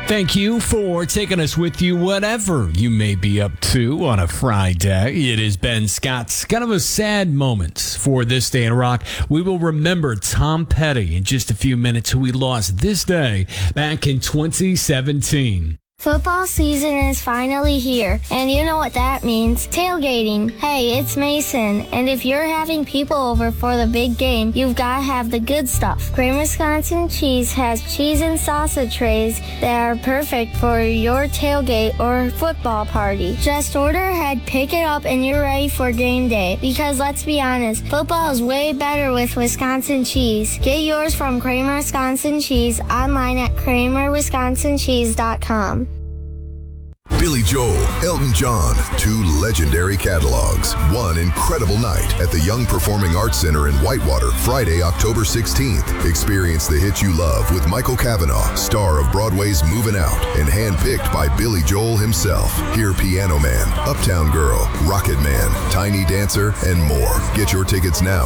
Thank you for taking us with you, whatever you may be up to on a Friday. It is Ben Scott's kind of a sad moment for this day in rock. We will remember Tom Petty in just a few minutes, who we lost this day back in 2017. Football season is finally here, and you know what that means. Tailgating. Hey, it's Mason, and if you're having people over for the big game, you've got to have the good stuff. Kramer Wisconsin Cheese has cheese and salsa trays that are perfect for your tailgate or football party. Just order ahead, pick it up, and you're ready for game day. Because let's be honest, football is way better with Wisconsin cheese. Get yours from Kramer Wisconsin Cheese online at kramerwisconsincheese.com. Billy Joel, Elton John, two legendary catalogs, one incredible night at the Young Performing Arts Center in Whitewater, Friday, October 16th. Experience the hits you love with Michael Cavanaugh, star of Broadway's Moving Out, and handpicked by Billy Joel himself. Hear Piano Man, Uptown Girl, Rocket Man, Tiny Dancer, and more. Get your tickets now